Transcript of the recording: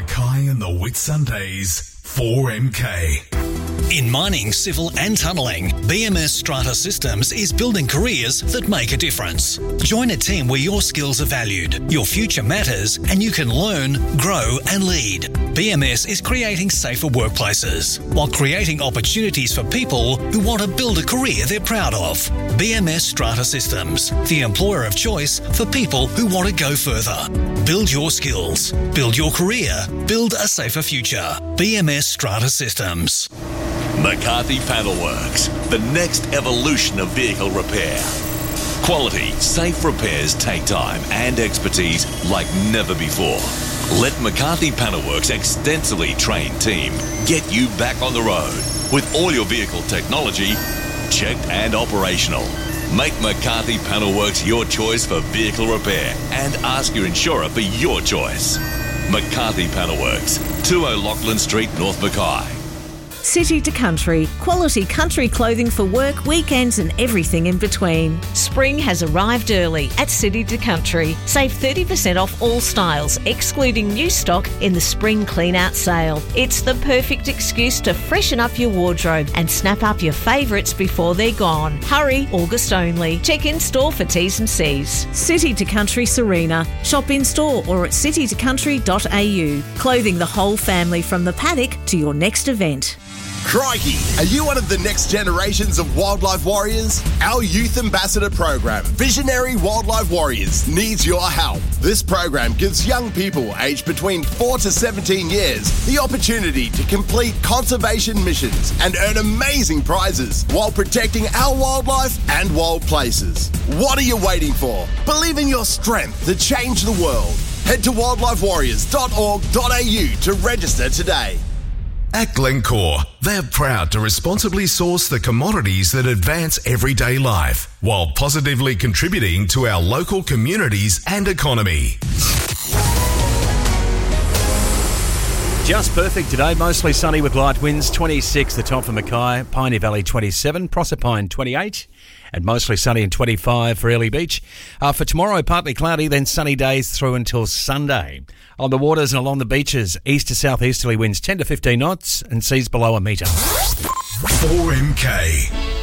Mackay and the Whitsundays, 4MK. In mining, civil and tunnelling, BMS Strata Systems is building careers that make a difference. Join a team where your skills are valued, your future matters, and you can learn, grow and lead. BMS is creating safer workplaces while creating opportunities for people who want to build a career they're proud of. BMS Strata Systems, the employer of choice for people who want to go further. Build your skills, build your career, build a safer future. BMS Strata Systems. McCarthy Panelworks, the next evolution of vehicle repair. Quality, safe repairs take time and expertise like never before. Let McCarthy Panelworks' extensively trained team get you back on the road with all your vehicle technology checked and operational. Make McCarthy Panelworks your choice for vehicle repair and ask your insurer for your choice. McCarthy Panelworks, 20 Lachlan Street, North Mackay. City to Country, quality country clothing for work, weekends and everything in between. Spring has arrived early at City to Country. Save 30% off all styles, excluding new stock in the spring clean-out sale. It's the perfect excuse to freshen up your wardrobe and snap up your favourites before they're gone. Hurry, August only. Check in store for T's and C's. City to Country Serena. Shop in store or at citytocountry.au. Clothing the whole family from the paddock to your next event. Crikey! Are you one of the next generations of wildlife warriors? Our Youth Ambassador program, Visionary Wildlife Warriors, needs your help. This program gives young people aged between 4 to 17 years the opportunity to complete conservation missions and earn amazing prizes while protecting our wildlife and wild places. What are you waiting for? Believe in your strength to change the world. Head to wildlifewarriors.org.au to register today. At Glencore, they're proud to responsibly source the commodities that advance everyday life while positively contributing to our local communities and economy. Just perfect today, mostly sunny with light winds, 26 the top for Mackay, Pioneer Valley 27, Proserpine 28 and mostly sunny and 25 for Early Beach. For tomorrow, partly cloudy, then sunny days through until Sunday. On the waters and along the beaches, east to southeasterly winds 10 to 15 knots and seas below a metre. 4MK.